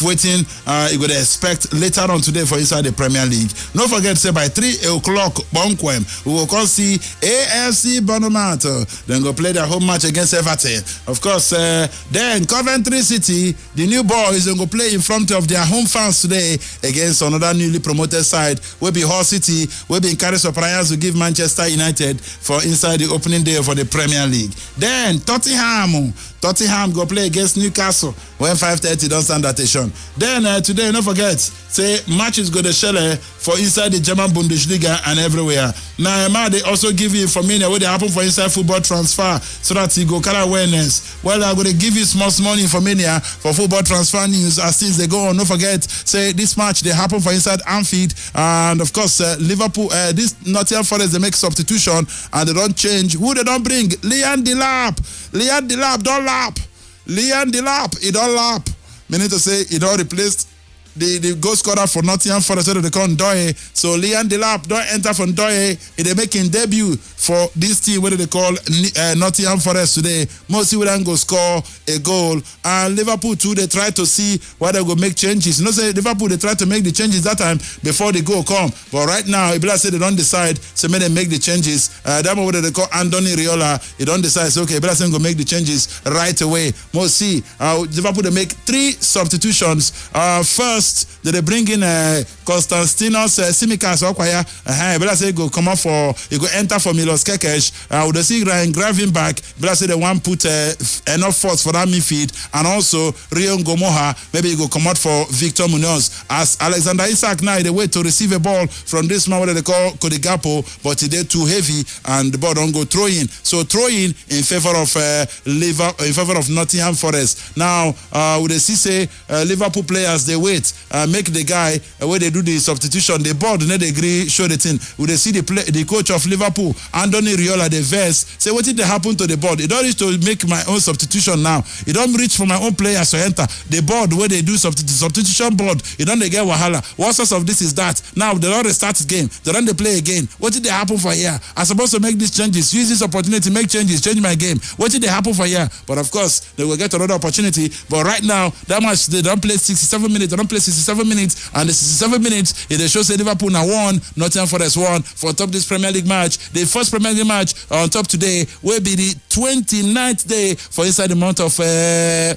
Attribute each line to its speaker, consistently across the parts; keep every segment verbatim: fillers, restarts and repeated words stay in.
Speaker 1: waiting, uh, you gotta expect later on today for inside the Premier League. Don't forget, say by three o'clock, Bonquem, we will come see A F C Bournemouth. Then go play their home match against Everton. Of course, uh, then Coventry City, the new boys, will go play in front of their home fans today against another newly promoted side. Will be Hull City, will be encouraged surprise to give Manchester United for inside the opening day for the Premier League. Then Tottenham, Tottenham go play against Newcastle when five thirty don't stand at station. Then uh, today, don't forget, say matches go to shell for inside the German Bundesliga and everywhere. Now, uh, they also give you information what they happen for inside football transfer so that you go carry awareness. Well, I'm going to give you small, small information for football transfer news as things they go on. Don't forget, say this match they happen for inside Anfield, and of course, uh, Liverpool, uh, this Nottingham Forest, they make substitution and they don't change. Who they don't bring? Liam Delap. Liam Delap don't lap. Liam Delap, he don't lap. Meaning to say, he don't replace the, the goal scorer for Nottingham Forest, so they call Ndoye. So Liam Delap don't enter from Ndoye. They making debut for this team, what they call uh, Nottingham Forest today. Most will then go score a goal. And Liverpool too, they try to see why they go make changes. You know, say Liverpool, they try to make the changes that time before the goal come. But right now, Ibla say they don't decide, so may they make the changes. Uh, that what they call Andoni Riola. He don't decide, so okay, Ibla say go make the changes right away. Most see, uh, Liverpool, they make three substitutions. Uh, first, they bring in uh, Konstantinos uh, Tsimikas. Uh, Ibla say go come up for, he go enter for Milos Kekes. Uh, we see Ryan Gravenberch. Ibla say they want put uh, enough force for that midfield, and also Rion Gomoha. Maybe he go come out for Victor Munoz. As Alexander Isak now, they wait to receive a ball from this man, what they call Kodigapo, but he did too heavy, and the ball don't go throw in. So throw in in favor of uh, Liverpool, in favor of Nottingham Forest. Now, uh, with the see say uh, Liverpool players, they wait, uh, make the guy uh, where they do the substitution, the board, they agree, show the thing. With the see the play, the coach of Liverpool, Andoni Riola, the verse, say what did they happen to the board? It don't reach to make my own substitution now. It don't reach for my own players to enter the board where they do substitution, substitution board. You don't they get wahala. What source of this is that? Now they don't restart the game. They don't they play again. What did they happen for here? I'm supposed to make these changes. Use this opportunity to make changes. Change my game. What did they happen for here? But of course they will get another opportunity. But right now that much they don't play sixty-seven minutes. They don't play sixty-seven minutes, and the sixty-seven minutes it they show say Liverpool now won. Nottingham Forest won for top this Premier League match. The first Premier League match on top today will be the twenty-ninth day for inside the month of uh,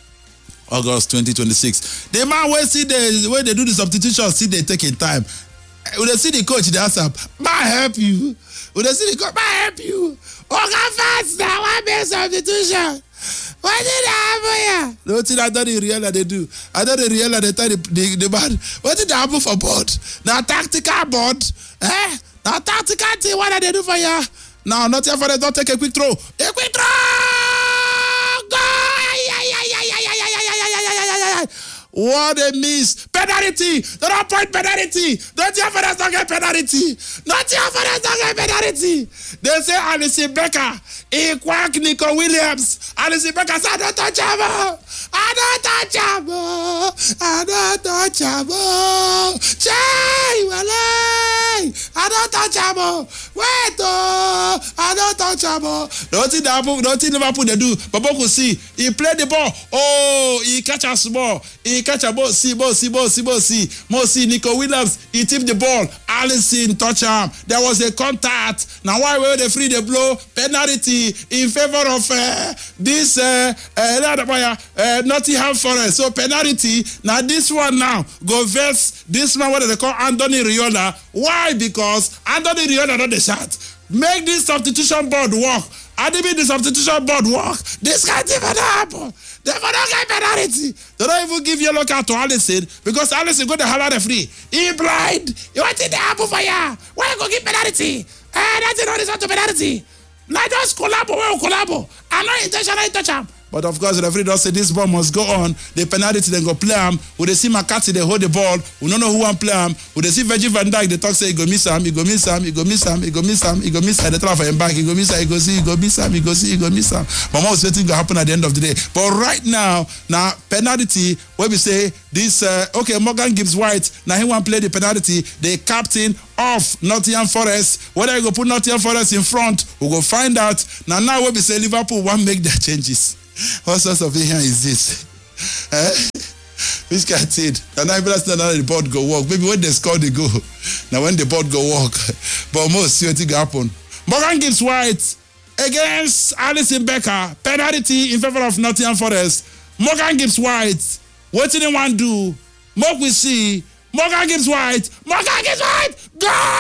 Speaker 1: August twenty twenty-six. The man will see the way they do the substitution, see they taking time. When they see the coach, they ask him, "May I help you?" When they see the coach, "May I help you?" Okay, fast now, what makes substitution? What did happen here? No thing I don't real they do. I don't real they tell the, the, the man. What did happen for board? Now tactical board. Eh? Now tactical thing, what did they do for you? Now not here for them, don't take a quick throw. A quick throw! Go! What a miss. Penalty. They don't point penalty. Don't you for them don't get penalty. Not you for them don't get penalty. They say Alisson Becker. He quack Nico Williams. Alisson Becker said, I don't touch him. I don't touch him. I don't touch him. Jay, I don't touch him. Wait, oh, I don't touch him. Don't think that don't think Liverpool they do. But Boko see, he played the ball. Oh, he catch a small. He catch a ball. See, ball, see, ball, see, ball, see. More see Nico Williams. He tipped the ball. Alisson touch him. There was a contact. Now why were they free the blow? Penalty in favor of uh, this uh, uh, uh, Nottingham Forest. So penalty. Now this one now go verse this man what they call Andoni Riola. Why? Because Andoni Riola not the shot. Make this substitution board work. I didn't the substitution board work. This can't even happen. They don't get penalty. They don't even give yellow card to Alisson because Alisson got the hell out of free. He blind. You want it to happen for you? Why you go give penalty? Eh, that's not result to penalty. Now just collabo, well collabo. I'm not intentionally touch him. But of course, the referee does say this ball must go on. The penalty then go play him. When they see McCarthy, they hold the ball. We don't know who want play him. When they see Virgil van Dijk, they talk say he go miss him, he go miss him, he go miss him, he go miss him, he go miss him. They try for him back, he go miss him, he go see, he go miss him, he go see, he go miss him. But what was waiting to happen at the end of the day? But right now, now penalty, where we say this, uh, okay, Morgan Gibbs White, now he want play the penalty. The captain of Nottingham Forest, whether you go put Nottingham Forest in front, we go find out. Now, now where we say Liverpool want make their changes. What sort of here is this? Eh? Which guy said, and I better stand the board go walk. Maybe when they score, they go. Now when the board go walk, but most see what it happen. Morgan Gibbs White against Alison Becker, penalty in favor of Nottingham Forest. Morgan Gibbs White, what did they want to do? Mock we see. Morgan Gibbs White, Morgan Gibbs White, go!